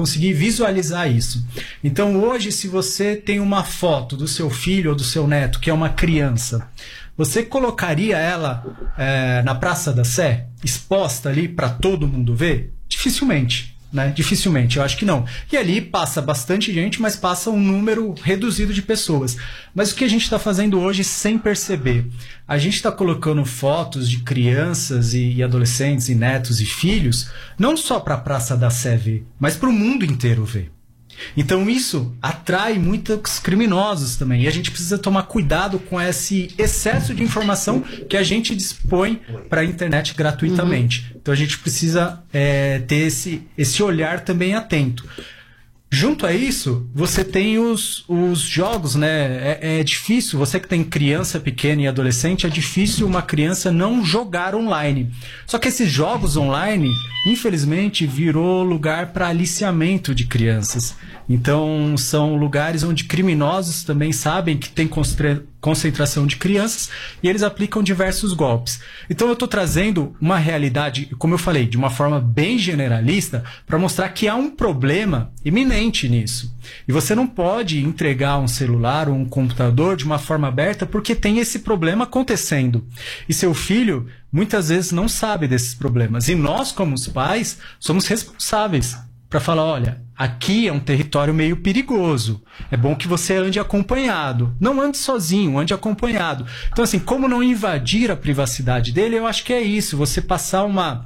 conseguir visualizar isso. Então hoje, se você tem uma foto do seu filho ou do seu neto, que é uma criança, você colocaria ela na Praça da Sé, exposta ali para todo mundo ver? Dificilmente. Né? Dificilmente, eu acho que não. E ali passa bastante gente, mas passa um número reduzido de pessoas. Mas o que a gente está fazendo hoje sem perceber? A gente está colocando fotos de crianças e adolescentes e netos e filhos, não só para a Praça da Sé ver, mas para o mundo inteiro ver. Então isso atrai muitos criminosos também. E a gente precisa tomar cuidado com esse excesso de informação que a gente dispõe para a internet gratuitamente. Então a gente precisa ter esse olhar também atento. Junto a isso, você tem os jogos, né? É difícil, você que tem criança pequena e adolescente, é difícil uma criança não jogar online. Só que esses jogos online, infelizmente, virou lugar para aliciamento de crianças. Então, são lugares onde criminosos também sabem que tem concentração de crianças e eles aplicam diversos golpes. Então, eu estou trazendo uma realidade, como eu falei, de uma forma bem generalista, para mostrar que há um problema iminente nisso. E você não pode entregar um celular ou um computador de uma forma aberta porque tem esse problema acontecendo. E seu filho, muitas vezes, não sabe desses problemas. E nós, como os pais, somos responsáveis para falar, olha, aqui é um território meio perigoso. É bom que você ande acompanhado. Não ande sozinho, ande acompanhado. Então, assim, como não invadir a privacidade dele, eu acho que é isso. Você passar uma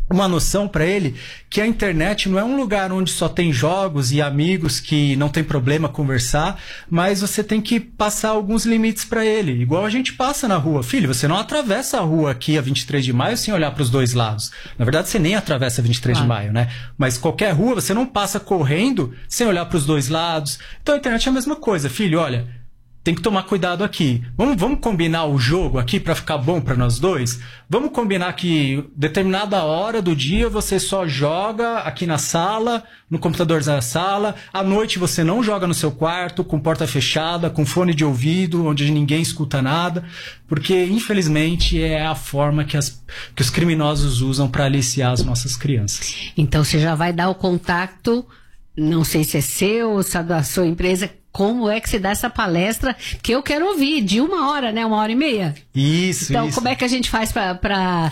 noção para ele que a internet não é um lugar onde só tem jogos e amigos que não tem problema conversar, mas você tem que passar alguns limites para ele, igual a gente passa na rua. Filho, você não atravessa a rua aqui a 23 de maio sem olhar para os dois lados. Na verdade, você nem atravessa a 23 de maio, né? Mas qualquer rua, você não passa correndo sem olhar para os dois lados. Então a internet é a mesma coisa. Filho, olha, tem que tomar cuidado aqui. Vamos combinar o jogo aqui para ficar bom para nós dois? Vamos combinar que determinada hora do dia você só joga aqui na sala, no computador da sala. À noite você não joga no seu quarto, com porta fechada, com fone de ouvido, onde ninguém escuta nada. Porque, infelizmente, é a forma que os criminosos usam para aliciar as nossas crianças. Então você já vai dar o contato, não sei se é seu ou se é da sua empresa. Como é que se dá essa palestra? Que eu quero ouvir, de 1 hora, né? 1h30. Isso, então, isso. Como é que a gente faz para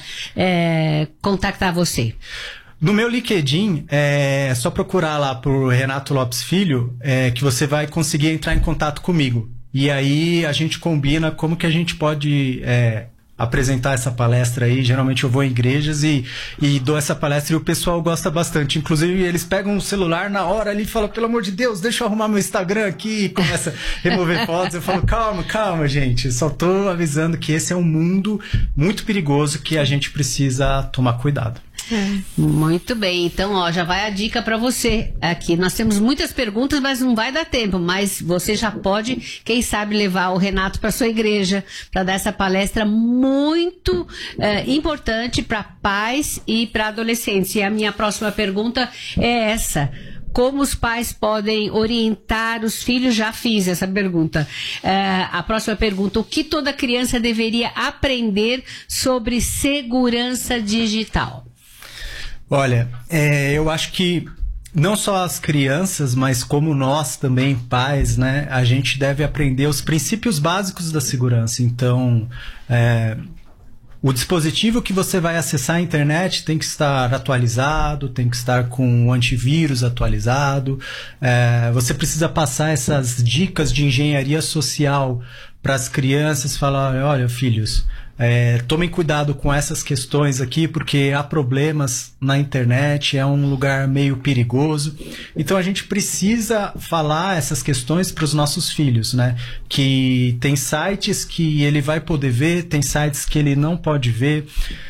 contactar você? No meu LinkedIn, é só procurar lá por Renato Lopes Filho, que você vai conseguir entrar em contato comigo. E aí a gente combina como que a gente pode apresentar essa palestra aí. Geralmente eu vou em igrejas e dou essa palestra e o pessoal gosta bastante. Inclusive eles pegam o celular na hora ali e falam, pelo amor de Deus, deixa eu arrumar meu Instagram aqui, e começa a remover fotos. Eu falo, calma gente, só tô avisando que esse é um mundo muito perigoso que a gente precisa tomar cuidado. Muito bem, então já vai a dica para você aqui. Nós temos muitas perguntas, mas não vai dar tempo, mas você já pode, quem sabe, levar o Renato para sua igreja para dar essa palestra muito importante para pais e para adolescentes. E a minha próxima pergunta é essa: como os pais podem orientar os filhos? Já fiz essa pergunta. A próxima pergunta: o que toda criança deveria aprender sobre segurança digital? Olha, eu acho que não só as crianças, mas como nós também, pais, né, a gente deve aprender os princípios básicos da segurança. Então, o dispositivo que você vai acessar a internet tem que estar atualizado, tem que estar com o antivírus atualizado. Você precisa passar essas dicas de engenharia social para as crianças, falar, olha, filhos, tomem cuidado com essas questões aqui, porque há problemas na internet, é um lugar meio perigoso. Então a gente precisa falar essas questões para os nossos filhos, né? Que tem sites que ele vai poder ver, tem sites que ele não pode ver.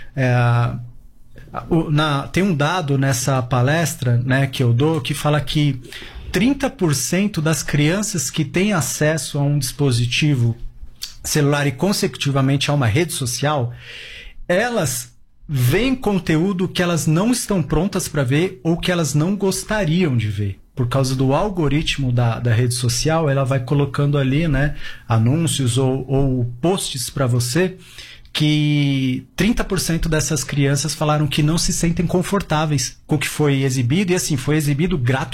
Tem um dado nessa palestra, né, que eu dou, que fala que 30% das crianças que têm acesso a um dispositivo celular e consecutivamente a uma rede social, elas veem conteúdo que elas não estão prontas para ver ou que elas não gostariam de ver. Por causa do algoritmo da rede social, ela vai colocando ali, né, anúncios ou posts para você, que 30% dessas crianças falaram que não se sentem confortáveis com o que foi exibido, e assim, foi exibido gratuitamente.